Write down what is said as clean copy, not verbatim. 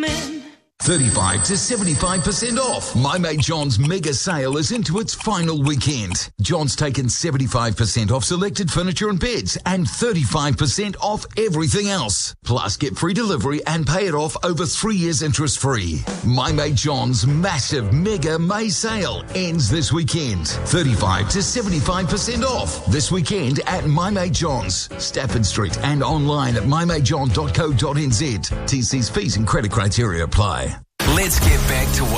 coming. 35 to 75% off. My Mate John's mega sale is into its final weekend. John's taken 75% off selected furniture and beds and 35% off everything else. Plus, get free delivery and pay it off over 3 years interest free. My Mate John's massive mega May sale ends this weekend. 35 to 75% off this weekend at My Mate John's, Stafford Street, and online at mymatejohn.co.nz. TC's fees and credit criteria apply. Let's get back to